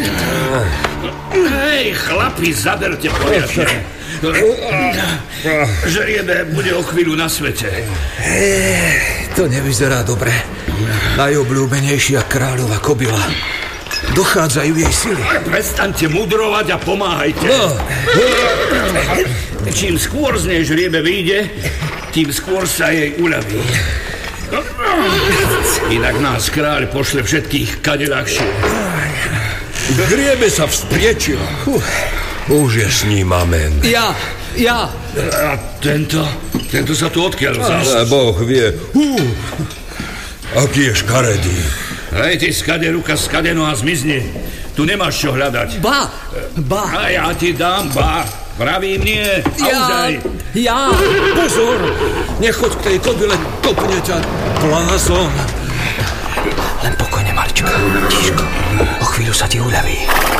Hej, chlapi, zaberte poriadne. Žriebe bude o chvíľu na svete. To nevyzerá dobre. Najobľúbenejšia kráľova kobila. Dochádzajú jej sily. Prestaňte mudrovať a pomáhajte. Čím skôr z nej žriebe vyjde, tým skôr sa jej uľaví. Inak nás kráľ pošle všetkých kadeľahšie. Žriebe sa vzpriečil. Už je s ním, amen. Ja. A tento sa tu odkiaľ vzal? Boh vie. Aký je škaredý. Hej, ty skade ruka, skade no a zmizni. Tu nemáš čo hľadať. Ba. A ja ti dám, ba. Pravím nie. Ja. Pozor. Nechoď k tej kobyle, kopne ťa blázon. Len pokojne, Marčka. Tiško. O chvíľu sa ti uľaví.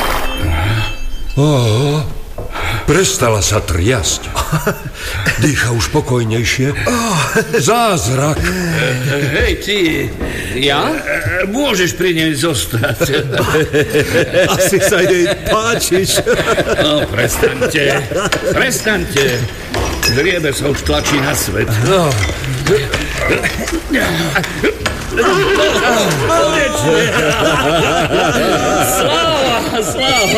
Prestala sa triasť. Dýcha už pokojnejšie. Zázrak. Hej, ty. Ja? Môžeš pri nej zostať. Asi sa jej páčiš. No, prestaňte. Žriebe sa už tlačí na svet. No. Sláva.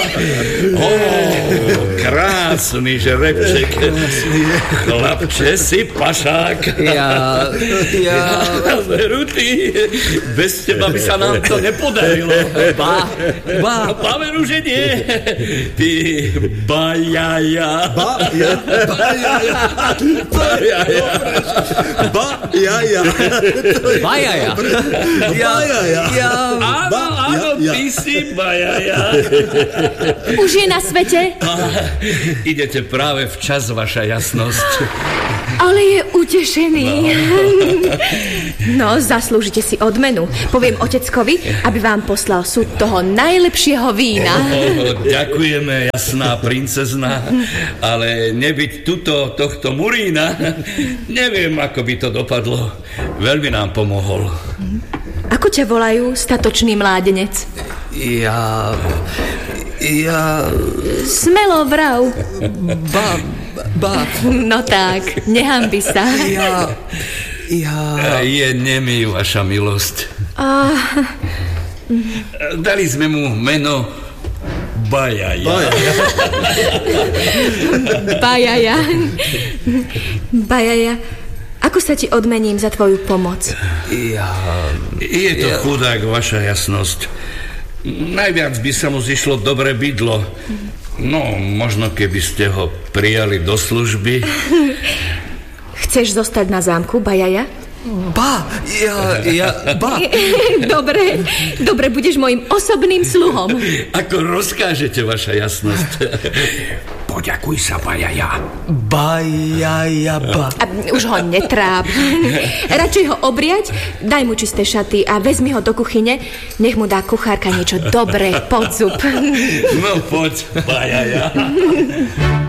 Krásny žrebček. Chlapče, si pašák. Ja. Veru ty, bez teba by sa nám to nepodarilo. Ba. Veru, že nie. Ty bajaja. Bajaja. Áno, ty si bajaja. Už je na svete? Idete práve včas, vaša jasnosť. Ale je utešený. No, zaslúžite si odmenu. Poviem oteckovi, aby vám poslal súd toho najlepšieho vína. Ďakujeme, jasná princezna, ale nebyť tohto murína, neviem, ako by to dopadlo. Veľmi nám pomohol. Ako ťa volajú, statočný mládenec? Ja... Smelo vrav. Ba. No tak, nehanbi sa. Je nemý, vaša milosť. Dali sme mu meno Bajaja. Bajaja. Ako sa ti odmením za tvoju pomoc? Je to chudák, vaša jasnosť. Najviac by sa mu zišlo dobre bydlo. No, možno keby ste ho prijali do služby. Chceš zostať na zámku, Bajaja? Ba. Dobre, budeš mojim osobným sluhom. Ako rozkážete, vaša jasnosť. Poďakuj sa, Bajaja. Bajaja. Už ho netráp. Radšej ho obriať, daj mu čisté šaty a vezmi ho do kuchyne, nech mu dá kuchárka niečo dobré pod zub. No poď, Bajaja.